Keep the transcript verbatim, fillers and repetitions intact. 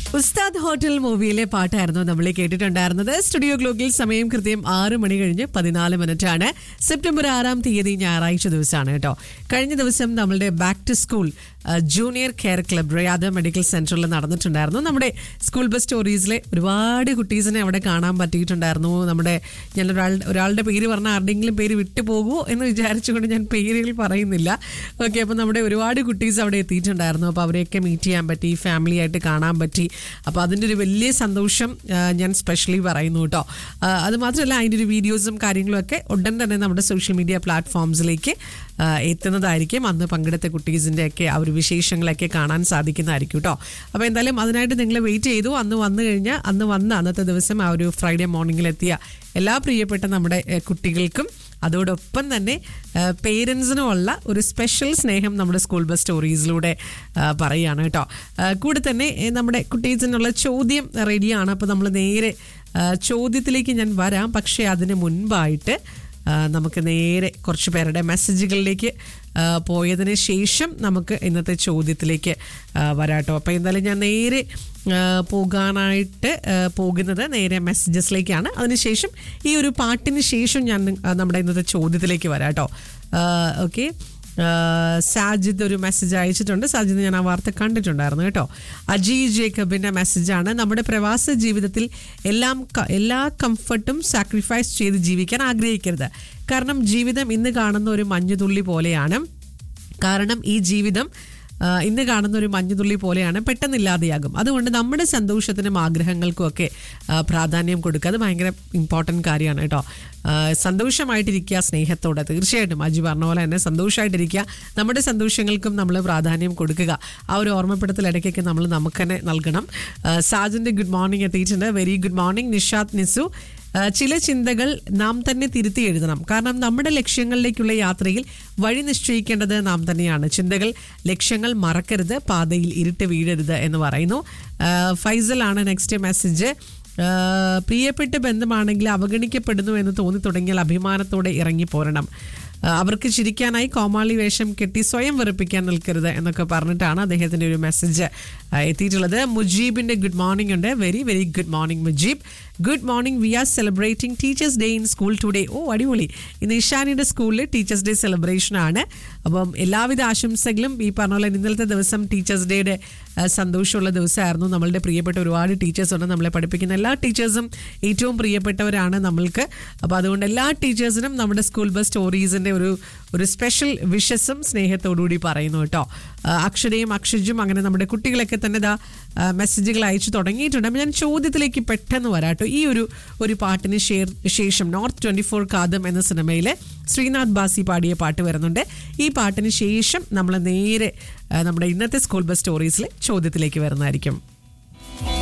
ഉസ്താദ് ഹോട്ടൽ മൂവിയിലെ പാട്ടായിരുന്നു നമ്മൾ കേട്ടിട്ടുണ്ടായിരുന്നത്. സ്റ്റുഡിയോ ഗ്ലോക്കിൽ സമയം കൃത്യം ആറ് മണി കഴിഞ്ഞ് പതിനാല് മിനിറ്റ് ആണ്. സെപ്റ്റംബർ ആറാം തീയതി ഞായറാഴ്ച ദിവസമാണ് കേട്ടോ. കഴിഞ്ഞ ദിവസം നമ്മളുടെ back to school junior care club റയാദ medical സെന്ററിൽ നടന്നിട്ടുണ്ടായിരുന്നു. നമ്മുടെ സ്കൂൾ ബസ് സ്റ്റോറീസിലെ ഒരുപാട് കുട്ടീസിനെ അവിടെ കാണാൻ പറ്റിയിട്ടുണ്ടായിരുന്നു. നമ്മുടെ ഞാൻ ഒരാൾ ഒരാളുടെ പേര് പറഞ്ഞാൽ ആരുടെയെങ്കിലും പേര് വിട്ടു പോകുമോ എന്ന് വിചാരിച്ചുകൊണ്ട് ഞാൻ പേരുകൾ പറയുന്നില്ല. ഓക്കെ, അപ്പോൾ നമ്മുടെ ഒരുപാട് കുട്ടീസ് അവിടെ എത്തിയിട്ടുണ്ടായിരുന്നു. അപ്പോൾ അവരെയൊക്കെ മീറ്റ് ചെയ്യാൻ പറ്റി, ഫാമിലി ആയിട്ട് കാണാൻ പറ്റി. അപ്പോൾ അതിൻ്റെ ഒരു വലിയ സന്തോഷം ഞാൻ സ്പെഷ്യലി പറയുന്നു കേട്ടോ. അത് മാത്രമല്ല, അതിൻ്റെ ഒരു വീഡിയോസും കാര്യങ്ങളും ഒക്കെ ഉടൻ തന്നെ നമ്മുടെ സോഷ്യൽ മീഡിയ പ്ലാറ്റ്ഫോംസിലേക്ക് എത്തുന്നതായിരിക്കും. അന്ന് പങ്കെടുത്ത കുട്ടീസിൻ്റെ ഒക്കെ ആ ഒരു വിശേഷങ്ങളൊക്കെ കാണാൻ സാധിക്കുന്നതായിരിക്കും കേട്ടോ. അപ്പോൾ എന്തായാലും അതിനായിട്ട് നിങ്ങൾ വെയിറ്റ് ചെയ്തു. അന്ന് വന്നു കഴിഞ്ഞാൽ അന്ന് വന്ന് അന്നത്തെ ദിവസം ആ ഒരു ഫ്രൈഡേ മോർണിംഗിലെത്തിയ എല്ലാ പ്രിയപ്പെട്ട നമ്മുടെ കുട്ടികൾക്കും അതോടൊപ്പം തന്നെ പേരൻസിനുമുള്ള ഒരു സ്പെഷ്യൽ സ്നേഹം നമ്മുടെ സ്കൂൾ ബസ് സ്റ്റോറീസിലൂടെ പറയുകയാണ് കേട്ടോ. കൂടെ തന്നെ നമ്മുടെ കുട്ടീസിനുള്ള ചോദ്യം റെഡിയാണ്. അപ്പോൾ നമ്മൾ നേരെ ചോദ്യത്തിലേക്ക് ഞാൻ വരാം. പക്ഷേ അതിന് മുൻപായിട്ട് നമുക്ക് നേരെ കുറച്ച് പേരുടെ മെസ്സേജുകളിലേക്ക് പോയതിന് ശേഷം നമുക്ക് ഇന്നത്തെ ചോദ്യത്തിലേക്ക് വരാട്ടോ. അപ്പോൾ എന്തായാലും ഞാൻ നേരെ പോകാനായിട്ട് പോകുന്നത് നേരെ മെസ്സേജസിലേക്കാണ്. അതിനുശേഷം ഈ ഒരു പാട്ടിന് ശേഷം ഞാൻ നമ്മുടെ ഇന്നത്തെ ചോദ്യത്തിലേക്ക് വരാട്ടോ. ഓക്കെ, സാജിദ് ഒരു മെസ്സേജ് അയച്ചിട്ടുണ്ട്. സാജിദ് ഞാൻ ആ വാർത്ത കണ്ടിട്ടുണ്ടായിരുന്നു കേട്ടോ. അജി ജേക്കബിൻ്റെ മെസ്സേജാണ്. നമ്മുടെ പ്രവാസ ജീവിതത്തിൽ എല്ലാം എല്ലാ കംഫർട്ടും സാക്രിഫൈസ് ചെയ്ത് ജീവിക്കാൻ ആഗ്രഹിക്കരുത്. കാരണം ജീവിതം ഇന്ന് കാണുന്ന ഒരു മഞ്ഞുതുള്ളി പോലെയാണ്. കാരണം ഈ ജീവിതം ഇന്ന് കാണുന്ന ഒരു മഞ്ഞുതുള്ളി പോലെയാണ്, പെട്ടെന്നില്ലാതെയാകും. അതുകൊണ്ട് നമ്മുടെ സന്തോഷത്തിനും ആഗ്രഹങ്ങൾക്കും ഒക്കെ പ്രാധാന്യം കൊടുക്കുക. അത് ഭയങ്കര ഇമ്പോർട്ടൻറ്റ് കാര്യമാണ് കേട്ടോ. സന്തോഷമായിട്ടിരിക്കുക, സ്നേഹത്തോടെ. തീർച്ചയായിട്ടും അജി പറഞ്ഞ പോലെ തന്നെ സന്തോഷമായിട്ടിരിക്കുക. നമ്മുടെ സന്തോഷങ്ങൾക്കും നമ്മൾ പ്രാധാന്യം കൊടുക്കുക. ആ ഒരു ഓർമ്മപ്പെടുത്തൽ ഇടയ്ക്കൊക്കെ നമ്മൾ നമുക്ക് തന്നെ നൽകണം. സാജിൻ്റെ ഗുഡ് മോർണിംഗ് എത്തിയിട്ടുണ്ട്. Very good morning Nishad Nisu. ചില ചിന്തകൾ നാം തന്നെ തിരുത്തി എഴുതണം. കാരണം നമ്മുടെ ലക്ഷ്യങ്ങളിലേക്കുള്ള യാത്രയിൽ വഴി നിശ്ചയിക്കേണ്ടത് നാം തന്നെയാണ്. ചിന്തകൾ ലക്ഷ്യങ്ങൾ മറക്കരുത്, പാതയിൽ ഇരുട്ട് വീഴരുത് എന്ന് പറയുന്നു. ഫൈസൽ ആണ് നെക്സ്റ്റ് മെസ്സേജ്. പ്രിയപ്പെട്ട ബന്ധമാണെങ്കിൽ അവഗണിക്കപ്പെടുന്നു എന്ന് തോന്നി തുടങ്ങിയാൽ അഭിമാനത്തോടെ ഇറങ്ങിപ്പോരണം. അവർക്ക് ചിരിക്കാനായി കോമാളി വേഷം കെട്ടി സ്വയം വെറുപ്പിക്കാൻ നിൽക്കരുത് എന്നൊക്കെ പറഞ്ഞിട്ടാണ് അദ്ദേഹത്തിൻ്റെ ഒരു മെസ്സേജ് എത്തിയിട്ടുള്ളത്. മുജീബിൻ്റെ ഗുഡ് മോർണിംഗ് ഉണ്ട്. Very very good morning Mujeeb. Good morning. V R celebrating teachers day in school today. ഓ അടിപൊളി. ഇന്ന് ഇഷാനിയുടെ സ്കൂളിൽ ടീച്ചേഴ്സ് ഡേ സെലിബ്രേഷനാണ്. അപ്പം എല്ലാവിധ ആശംസകളും. ഈ പറഞ്ഞ പോലെ ഇന്നലത്തെ ദിവസം ടീച്ചേഴ്സ് ഡേയുടെ സന്തോഷമുള്ള ദിവസമായിരുന്നു. നമ്മളുടെ പ്രിയപ്പെട്ട ഒരുപാട് ടീച്ചേഴ്സ് ഉണ്ട്. നമ്മളെ പഠിപ്പിക്കുന്ന എല്ലാ ടീച്ചേഴ്സും ഏറ്റവും പ്രിയപ്പെട്ടവരാണ് നമ്മൾക്ക്. അപ്പോൾ അതുകൊണ്ട് എല്ലാ ടീച്ചേഴ്സിനും നമ്മുടെ സ്കൂൾ ബസ് സ്റ്റോറീസിൻ്റെ ഒരു ഒരു സ്പെഷ്യൽ വിഷസും സ്നേഹത്തോടുകൂടി പറയുന്നു കേട്ടോ. അക്ഷരയും അക്ഷജും അങ്ങനെ നമ്മുടെ കുട്ടികളൊക്കെ തന്നെ ഇതാ മെസ്സേജുകൾ അയച്ചു തുടങ്ങിയിട്ടുണ്ട്. അപ്പോൾ ഞാൻ ചോദ്യത്തിലേക്ക് പെട്ടെന്ന് വരാട്ടോ. ഈ ഒരു ഒരു പാട്ടിന് ശേഷം നോർത്ത് ട്വൻറ്റി ഫോർ കാദം എന്ന സിനിമയിലെ ശ്രീനാഥ് ബാസി പാടിയ പാട്ട് വരുന്നുണ്ട്. ഈ പാട്ടിന് ശേഷം നമ്മൾ നേരെ നമ്മുടെ ഇന്നത്തെ സ്കൂൾ ബസ് സ്റ്റോറീസിലെ ചോദ്യത്തിലേക്ക് വരുന്നതായിരിക്കും.